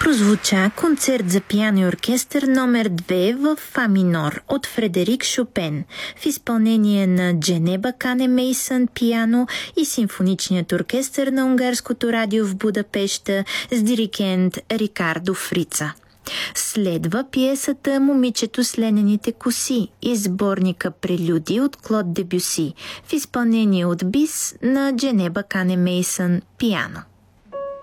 Прозвуча концерт за пиано и оркестър номер 2 в фа минор от Фредерик Шопен в изпълнение на Дженеба Кане Мейсън пиано и симфоничният оркестър на Унгарското радио в Будапеща с диригент Рикардо Фрица. Следва пиесата "Момичето с ленените коси" и сборника "Прелюди" от Клод Дебюси в изпълнение от БИС на Дженеба Кане Мейсън пиано.